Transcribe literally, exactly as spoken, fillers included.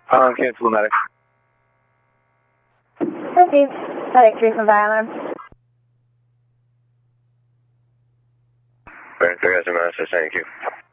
Um, cancel the medic. Received. Medic three from fire alarm. Right, three guys in Madison, thank you.